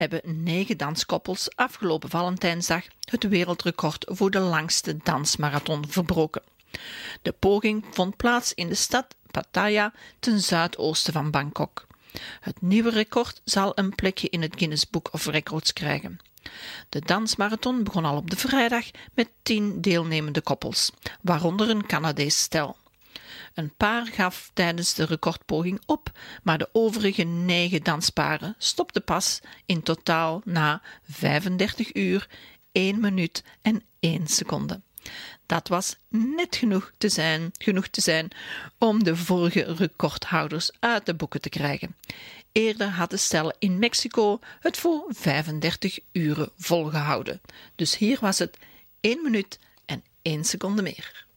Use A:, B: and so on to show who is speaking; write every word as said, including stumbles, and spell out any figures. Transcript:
A: hebben negen danskoppels afgelopen Valentijnsdag het wereldrecord voor de langste dansmarathon verbroken. De poging vond plaats in de stad Pattaya ten zuidoosten van Bangkok. Het nieuwe record zal een plekje in het Guinness Book of Records krijgen. De dansmarathon begon al op de vrijdag met tien deelnemende koppels, waaronder een Canadees stel. Een paar gaf tijdens de recordpoging op, maar de overige negen dansparen stopten pas in totaal na vijfendertig uur, één minuut en één seconde. Dat was net genoeg te zijn, genoeg te zijn om de vorige recordhouders uit de boeken te krijgen. Eerder had de stel in Mexico het voor vijfendertig uren volgehouden. Dus hier was het één minuut en één seconde meer.